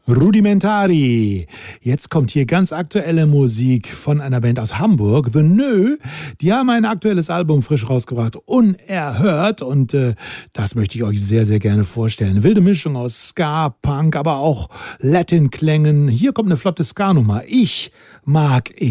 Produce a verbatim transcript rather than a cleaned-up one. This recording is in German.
Rudimentari. Jetzt kommt hier ganz aktuelle Musik von einer Band aus Hamburg, The Nö. Die haben ein aktuelles Album frisch rausgebracht, Unerhört. Und äh, das möchte ich euch sehr, sehr gerne vorstellen. Wilde Mischung aus Ska, Punk, aber auch Latin-Klängen. Hier kommt eine flotte Ska-Nummer. Ich mag